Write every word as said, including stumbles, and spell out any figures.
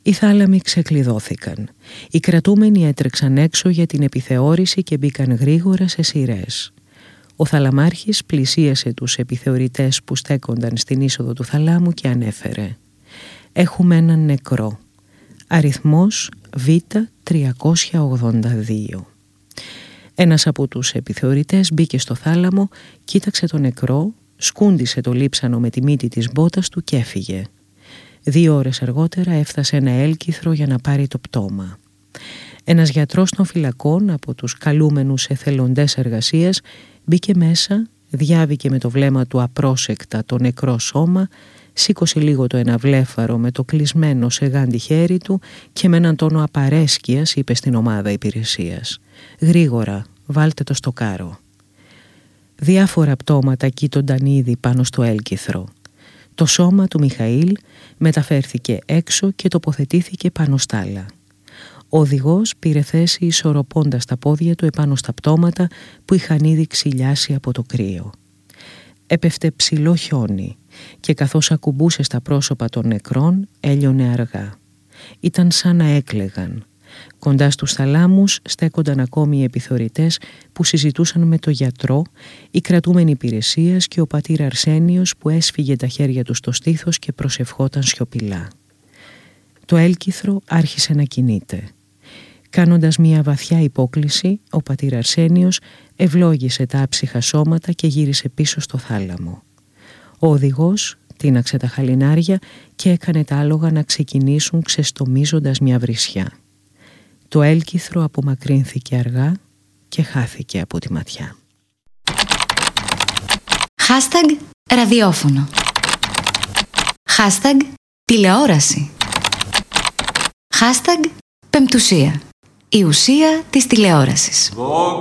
Οι θάλαμοι ξεκλειδώθηκαν. Οι κρατούμενοι έτρεξαν έξω για την επιθεώρηση και μπήκαν γρήγορα σε σειρές. Ο θαλαμάρχης πλησίασε τους επιθεωρητές που στέκονταν στην είσοδο του θαλάμου και ανέφερε: «Έχουμε έναν νεκρό. Αριθμός Β τριακόσια ογδόντα δύο». Ένας από τους επιθεωρητές μπήκε στο θάλαμο, κοίταξε τον νεκρό, σκούντισε το λείψανο με τη μύτη της μπότας του και έφυγε. Δύο ώρες αργότερα έφτασε ένα έλκυθρο για να πάρει το πτώμα. Ένας γιατρός των φυλακών από τους καλούμενους εθελοντές εργασίας μπήκε μέσα, διάβηκε με το βλέμμα του απρόσεκτα το νεκρό σώμα, σήκωσε λίγο το ένα βλέφαρο με το κλεισμένο σε γάντι χέρι του και με έναν τόνο απαρέσκειας είπε στην ομάδα υπηρεσίας: «Γρήγορα, βάλτε το στο κάρο». Διάφορα πτώματα κοίτονταν ήδη πάνω στο έλκυθρο. Το σώμα του Μιχαήλ μεταφέρθηκε έξω και τοποθετήθηκε πάνω στ' άλλα. Ο οδηγός πήρε θέση ισορροπώντας τα πόδια του επάνω στα πτώματα που είχαν ήδη ξυλιάσει από το κρύο. Έπεφτε ψηλό χιόνι και καθώς ακουμπούσε στα πρόσωπα των νεκρών έλειωνε αργά. Ήταν σαν να έκλαιγαν. Κοντά στους θαλάμους στέκονταν ακόμη οι επιθεωρητές που συζητούσαν με το γιατρό, οι κρατούμενοι υπηρεσίας και ο πατήρ Αρσένιος που έσφυγε τα χέρια του στο στήθος και προσευχόταν σιωπηλά. Το έλκυθρο άρχισε να κινείται. Κάνοντας μια βαθιά υπόκλιση, ο πατήρ Αρσένιος ευλόγησε τα άψυχα σώματα και γύρισε πίσω στο θάλαμο. Ο οδηγός τίναξε τα χαλινάρια και έκανε τα άλογα να ξεκινήσουν ξεστομίζοντας μια βρισιά. Το έλκυθρο απομακρύνθηκε αργά και χάθηκε από τη ματιά. Hashtag ραδιόφωνο. Hashtag τηλεόραση. Hashtag πεμπτουσία. Η ουσία της τηλεόρασης.